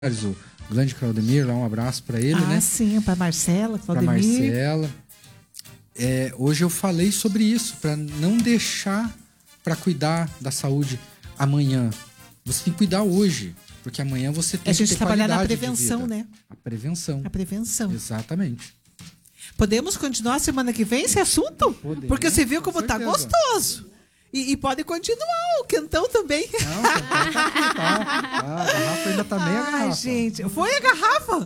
o grande Claudemir, lá um abraço para ele, né? Sim, para Marcela, Claudemir. Para Marcela. Hoje eu falei sobre isso, para não deixar para cuidar da saúde amanhã. Você tem que cuidar hoje, porque amanhã você tem que ter trabalhar na qualidade prevenção, de vida. né? A prevenção. A prevenção. Exatamente. Podemos continuar semana que vem esse assunto? Podemos, porque você viu como tá certeza. gostoso. E pode continuar o quentão também. Não, a garrafa ainda tá meia garrafa. Ai, gente, foi a garrafa?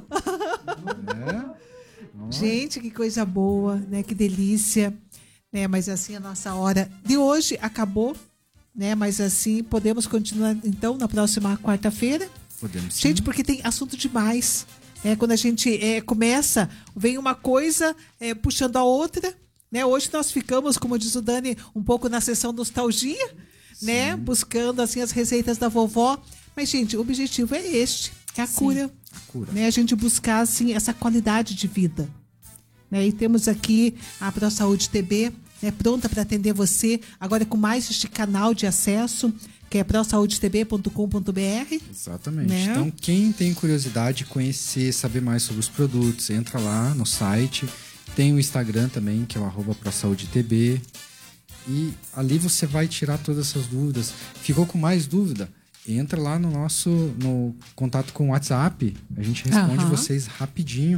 Gente, que coisa boa, né? Que delícia. Né? Mas assim, a nossa hora de hoje acabou, né? Mas assim, podemos continuar então na próxima quarta-feira. Podemos sim. Gente, porque tem assunto demais. Quando a gente começa, vem uma coisa puxando a outra. Né? Hoje nós ficamos, como diz o Dani, um pouco na sessão nostalgia, né? Buscando assim as receitas da vovó. Mas, gente, o objetivo é este, é a cura. A cura. Né? A gente buscar assim, essa qualidade de vida. Né? E temos aqui a ProSaúde TB, né? Pronta para atender você, agora com mais este canal de acesso, que é prosaudetb.com.br. Exatamente. Né? Então, quem tem curiosidade de conhecer, saber mais sobre os produtos, entra lá no site. Tem o Instagram também, que é o @prosaudetb. E ali você vai tirar todas essas dúvidas. Ficou com mais dúvida? Entra lá no contato com o WhatsApp. A gente responde vocês rapidinho.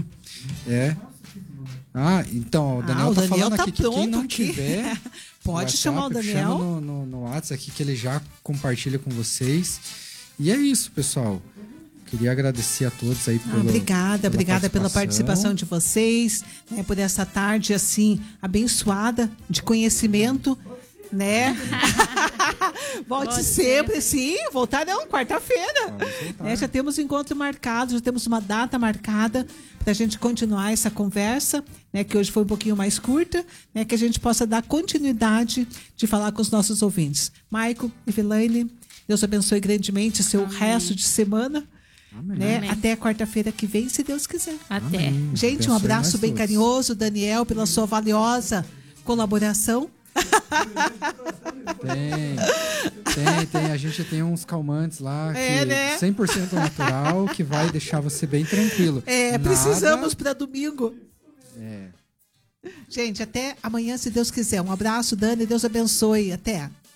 Então, o Daniel tá falando aqui que quem não tiver... Pode WhatsApp, chamar o Daniel. Chama no WhatsApp aqui que ele já compartilha com vocês. E é isso, pessoal. Queria agradecer a todos aí obrigada pela participação de vocês, né, por essa tarde assim abençoada de conhecimento, né? Volte sempre, sim, voltar não, quarta-feira. Né, já temos encontro marcado, já temos uma data marcada para a gente continuar essa conversa, né, que hoje foi um pouquinho mais curta, né, que a gente possa dar continuidade de falar com os nossos ouvintes. Maico, Eveline, Deus abençoe grandemente o seu resto de semana. Amém. Né? Amém. Até quarta-feira que vem, se Deus quiser. Até. Amém. Gente, um abraço bem carinhoso, Daniel, pela sua valiosa colaboração. Tem. A gente tem uns calmantes lá, né? 100% natural, que vai deixar você bem tranquilo. Precisamos para domingo. Gente, até amanhã, se Deus quiser. Um abraço, Dani, Deus abençoe. Até.